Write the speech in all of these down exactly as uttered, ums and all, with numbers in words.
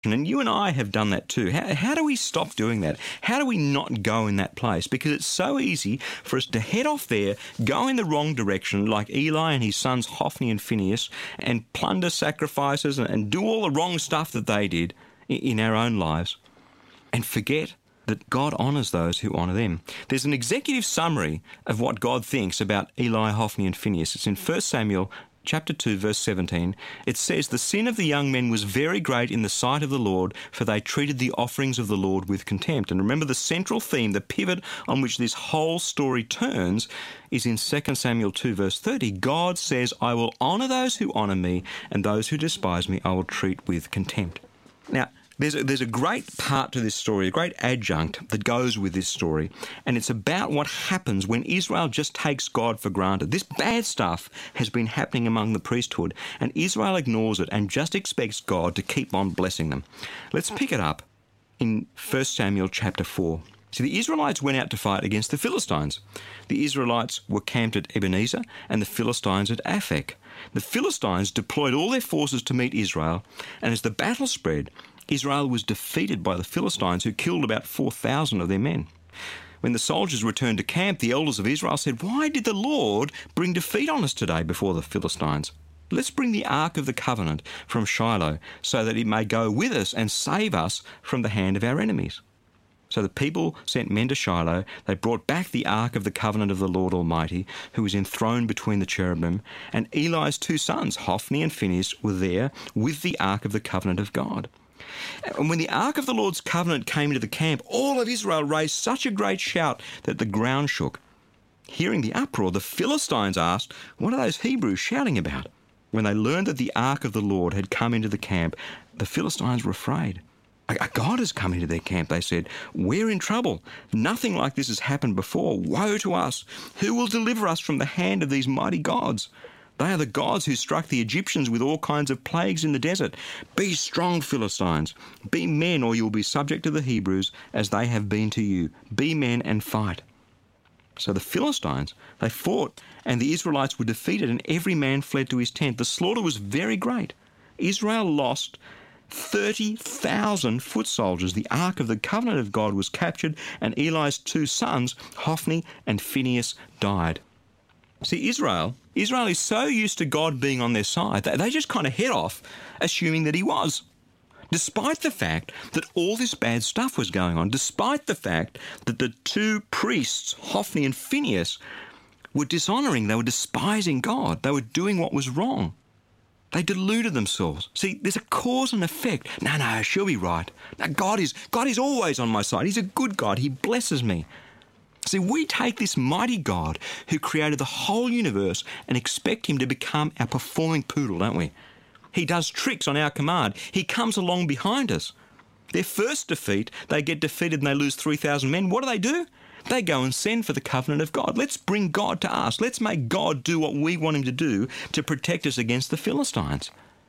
And you and I have done that too. How, how do we stop doing that? How do we not go in that place? Because it's so easy for us to head off there, go in the wrong direction, like Eli and his sons Hophni and Phinehas, and plunder sacrifices and, and do all the wrong stuff that they did in, in our own lives, and forget that God honours those who honour them. There's an executive summary of what God thinks about Eli, Hophni and Phinehas. It's in First Samuel chapter two, verse seventeen. It says, "The sin of the young men was very great in the sight of the Lord, for they treated the offerings of the Lord with contempt." And remember, the central theme, the pivot on which this whole story turns, is in Second Samuel two, verse thirty. God says, "I will honour those who honour me, and those who despise me I will treat with contempt." Now, There's a, there's a great part to this story, a great adjunct that goes with this story, and it's about what happens when Israel just takes God for granted. This bad stuff has been happening among the priesthood, and Israel ignores it and just expects God to keep on blessing them. Let's pick it up in First Samuel chapter four. See, the Israelites went out to fight against the Philistines. The Israelites were camped at Ebenezer and the Philistines at Aphek. The Philistines deployed all their forces to meet Israel, and as the battle spread, Israel was defeated by the Philistines, who killed about four thousand of their men. When the soldiers returned to camp, the elders of Israel said, "Why did the Lord bring defeat on us today before the Philistines? Let's bring the Ark of the Covenant from Shiloh, so that it may go with us and save us from the hand of our enemies." So the people sent men to Shiloh. They brought back the Ark of the Covenant of the Lord Almighty, who was enthroned between the cherubim, and Eli's two sons, Hophni and Phinehas, were there with the Ark of the Covenant of God. And when the Ark of the Lord's Covenant came into the camp, all of Israel raised such a great shout that the ground shook. Hearing the uproar, the Philistines asked, "What are those Hebrews shouting about?" When they learned that the Ark of the Lord had come into the camp, the Philistines were afraid. "A God has come into their camp," they said. "We're in trouble. Nothing like this has happened before. Woe to us! Who will deliver us from the hand of these mighty gods? They are the gods who struck the Egyptians with all kinds of plagues in the desert. Be strong, Philistines. Be men, or you will be subject to the Hebrews as they have been to you. Be men and fight." So the Philistines, they fought, and the Israelites were defeated, and every man fled to his tent. The slaughter was very great. Israel lost thirty thousand foot soldiers. The Ark of the Covenant of God was captured, and Eli's two sons, Hophni and Phinehas, died. See, Israel, Israel is so used to God being on their side that they just kind of head off assuming that he was. Despite the fact that all this bad stuff was going on, despite the fact that the two priests, Hophni and Phinehas, were dishonouring, they were despising God, they were doing what was wrong. They deluded themselves. See, there's a cause and effect. No, no, she'll be right. No, God is, God is always on my side. He's a good God. He blesses me. See, we take this mighty God who created the whole universe and expect him to become our performing poodle, don't we? He does tricks on our command. He comes along behind us. Their first defeat, they get defeated and they lose three thousand men. What do they do? They go and send for the covenant of God. Let's bring God to us. Let's make God do what we want him to do to protect us against the Philistines.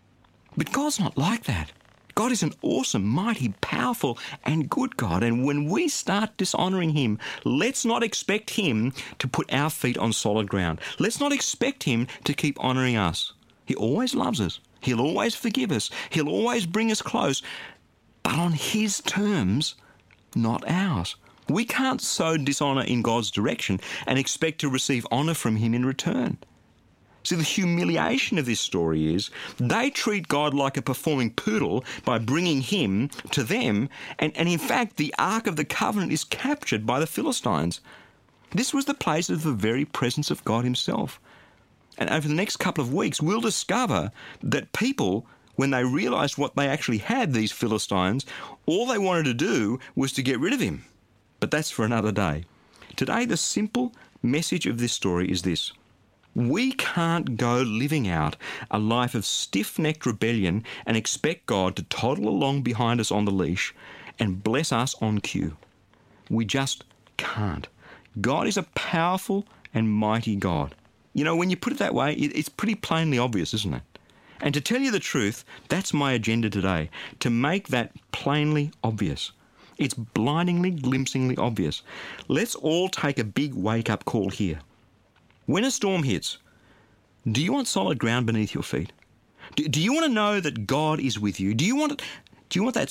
But God's not like that. God is an awesome, mighty, powerful, and good God. And when we start dishonouring him, let's not expect him to put our feet on solid ground. Let's not expect him to keep honouring us. He always loves us. He'll always forgive us. He'll always bring us close, but on his terms, not ours. We can't sow dishonour in God's direction and expect to receive honour from him in return. See, the humiliation of this story is they treat God like a performing poodle by bringing him to them, and, and in fact, the Ark of the Covenant is captured by the Philistines. This was the place of the very presence of God himself. And over the next couple of weeks, we'll discover that people, when they realised what they actually had, these Philistines, all they wanted to do was to get rid of him. But that's for another day. Today, the simple message of this story is this. We can't go living out a life of stiff-necked rebellion and expect God to toddle along behind us on the leash and bless us on cue. We just can't. God is a powerful and mighty God. You know, when you put it that way, it's pretty plainly obvious, isn't it? And to tell you the truth, that's my agenda today, to make that plainly obvious. It's blindingly, glimpsingly obvious. Let's all take a big wake-up call here. When a storm hits, do you want solid ground beneath your feet? Do, do you want to know that God is with you? Do you want Do you want that